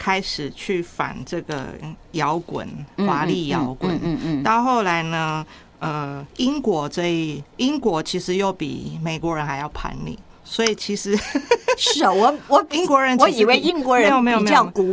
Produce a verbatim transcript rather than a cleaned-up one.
开始去反这个摇滚、华丽摇滚， 嗯嗯嗯， 到后来呢，呃，英国这一英国其实又比美国人还要叛逆。所以其实是啊，我我英国人， 我以为英国人比较古